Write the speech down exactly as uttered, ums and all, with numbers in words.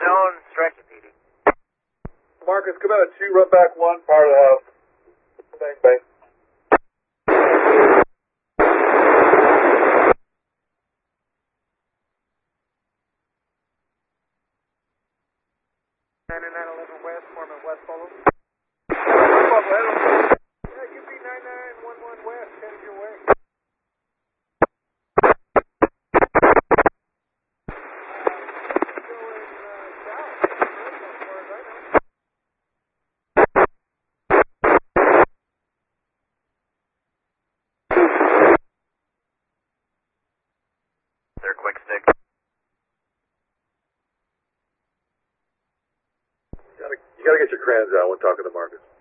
on stretching, P D. Marcus, come out at two, run back one, power to the house. Bang, bang. ninety-nine eleven West, Foreman West, follow. Yeah, U P ninety-nine eleven West, headed your way. They're quick stick. You gotta, you gotta get your crayons out when talking to Marcus.